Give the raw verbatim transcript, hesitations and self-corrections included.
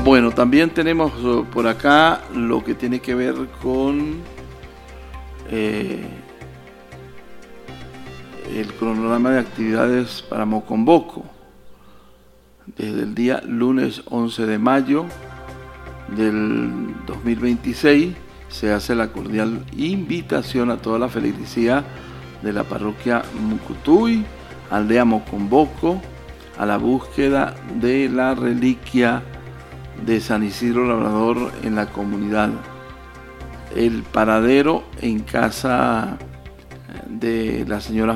Bueno, también tenemos uh, por acá lo que tiene que ver con eh, el cronograma de actividades para Mocomboco. Desde el día lunes once de mayo del dos mil veintiséis se hace la cordial invitación a toda la feligresía de la parroquia Mucutuy, aldea Mocomboco, a la búsqueda de la reliquia de San Isidro Labrador en la comunidad. El paradero en casa de la señora